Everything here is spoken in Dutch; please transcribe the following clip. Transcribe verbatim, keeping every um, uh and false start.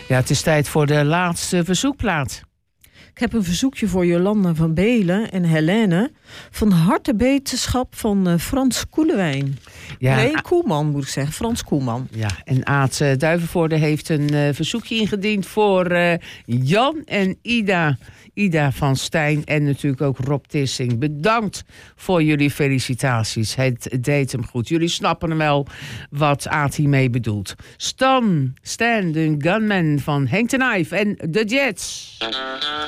Ja, het is tijd voor de laatste verzoekplaat. Ik heb een verzoekje voor Jolanda van Belen en Helene. Van harte beterschap van uh, Frans Koelewijn. Ja, nee, Koelman moet ik zeggen. Frans Koelman. Ja, en Aad uh, Duivenvoorde heeft een uh, verzoekje ingediend voor uh, Jan en Ida. Ida van Stijn en natuurlijk ook Rob Tissing. Bedankt voor jullie felicitaties. Het deed hem goed. Jullie snappen hem wel wat Aad hiermee bedoelt. Stan, Stan, de Gunman van Hank the Knife en The Jets.